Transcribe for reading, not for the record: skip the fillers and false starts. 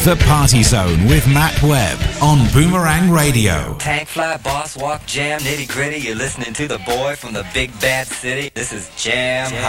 The Party Zone with Matt Webb on Boomerang Radio. Tank fly, boss walk, jam, nitty gritty. You're listening to the boy from the big bad city. This is Jam.